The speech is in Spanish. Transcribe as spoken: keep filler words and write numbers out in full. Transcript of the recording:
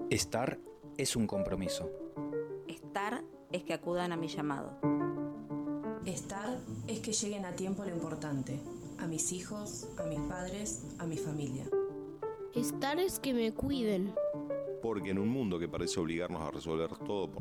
Estar es un compromiso. Estar es que acudan a mi llamado. Estar es que lleguen a tiempo lo importante, a mis hijos, a mis padres, a mi familia. Estar es que me cuiden. Porque en un mundo que parece obligarnos a resolver todo por